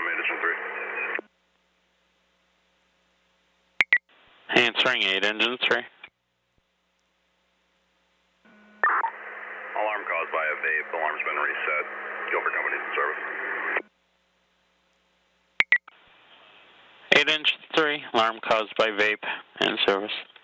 Answering 8, engine 3. Alarm caused by a vape. Alarm's been reset. Gilbert Company's in service. 8, engine 3. Alarm caused by vape. In service.